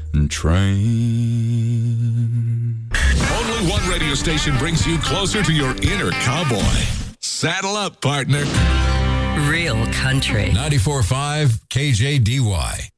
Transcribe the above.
train. Only one radio station brings you closer to your inner cowboy. Saddle up, partner. Real country. 94.5 KJDY.